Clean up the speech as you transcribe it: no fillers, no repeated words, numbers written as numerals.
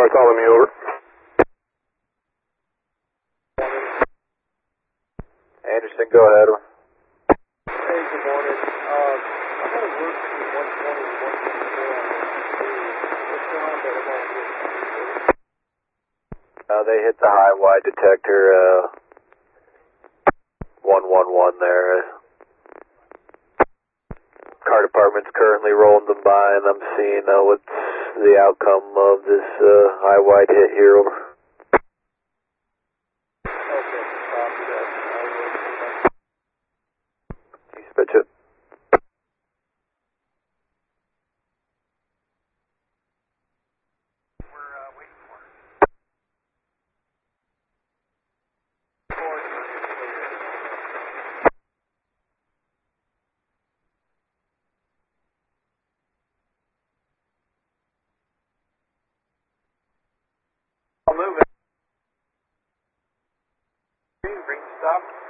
Bartholomew, over. Anderson, go ahead. Hey, good morning. I had a work between 120 and 124. What's going on there? They hit the high wide detector, 111 there. Car department's currently rolling them by, and I'm seeing what's the outcome of this high wide hit here. Over. Okay, copy that. Dispatch it. I'll move it. Green stop.